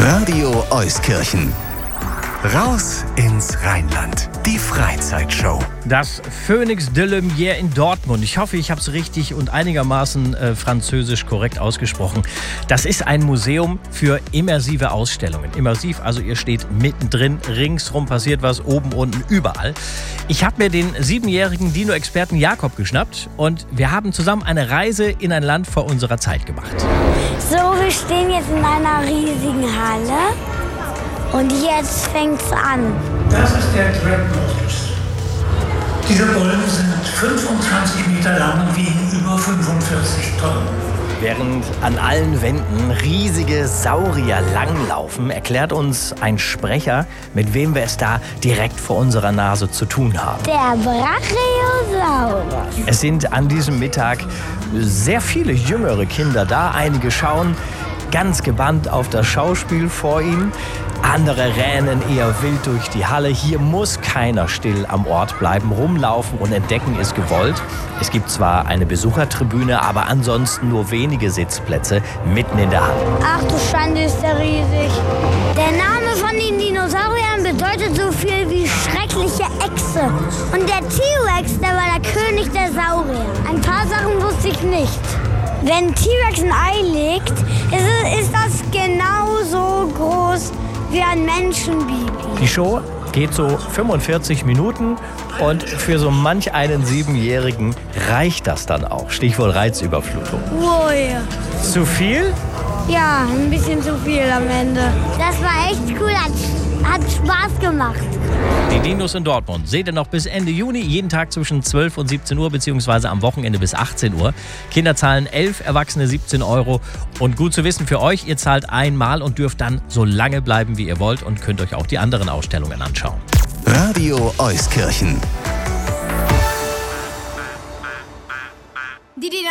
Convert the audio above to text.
Radio Euskirchen. Raus ins Rheinland. Die Freizeitshow. Das Phoenix de Lumière in Dortmund. Ich hoffe, ich habe es richtig und einigermaßen französisch korrekt ausgesprochen. Das ist ein Museum für immersive Ausstellungen. Immersiv, also ihr steht mittendrin, ringsrum passiert was, oben, unten, überall. Ich habe mir den 7-jährigen Dino-Experten Jakob geschnappt und wir haben zusammen eine Reise in ein Land vor unserer Zeit gemacht. So, wir stehen jetzt in einer riesigen Halle. Und jetzt fängt's an. Das ist der Dreadnought. Diese Bullen sind 25 Meter lang und wiegen über 45 Tonnen. Während an allen Wänden riesige Saurier langlaufen, erklärt uns ein Sprecher, mit wem wir es da direkt vor unserer Nase zu tun haben. Der Brachiosaurus. Es sind an diesem Mittag sehr viele jüngere Kinder da. Einige schauen ganz gebannt auf das Schauspiel vor ihnen. Andere rennen eher wild durch die Halle. Hier muss keiner still am Ort bleiben. Rumlaufen und entdecken ist gewollt. Es gibt zwar eine Besuchertribüne, aber ansonsten nur wenige Sitzplätze mitten in der Halle. Ach du Schande, ist der riesig. Der Name von den Dinosauriern bedeutet so viel wie schreckliche Echse. Und der T-Rex, der war der König der Saurier. Ein paar Sachen wusste ich nicht. Wenn ein T-Rex ein Ei legt, ist das genauso groß wie ein Menschenbaby. Die Show geht so 45 Minuten und für so manch einen 7-Jährigen reicht das dann auch. Stichwort Reizüberflutung. Ui. Zu viel? Ja, ein bisschen zu viel am Ende. Das war echt cool, hat Spaß gemacht. Die Dinos in Dortmund seht ihr noch bis Ende Juni, jeden Tag zwischen 12 und 17 Uhr, beziehungsweise am Wochenende bis 18 Uhr. Kinder zahlen 11, Erwachsene 17 Euro. Und gut zu wissen für euch, ihr zahlt einmal und dürft dann so lange bleiben, wie ihr wollt und könnt euch auch die anderen Ausstellungen anschauen. Radio Euskirchen.